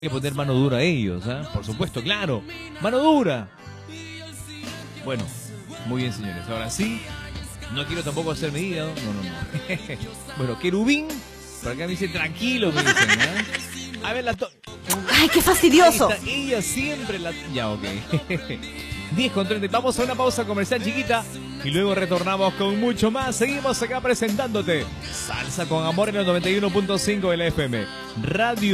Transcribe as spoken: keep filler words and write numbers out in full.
Hay que poner mano dura a ellos, ¿eh? Por supuesto, claro. ¡Mano dura! Bueno, muy bien, señores. Ahora sí, no quiero tampoco hacer medida. No, no, no. Bueno, querubín. Por acá me dice tranquilo, me dicen, ¿eh? A ver, la to... ¡Ay, qué fastidioso! Ahí está, ella siempre la... Ya, ok. diez con treinta. Vamos a una pausa comercial chiquita y luego retornamos con mucho más. Seguimos acá presentándote Salsa con Amor en el noventa y uno punto cinco de la F M. Radio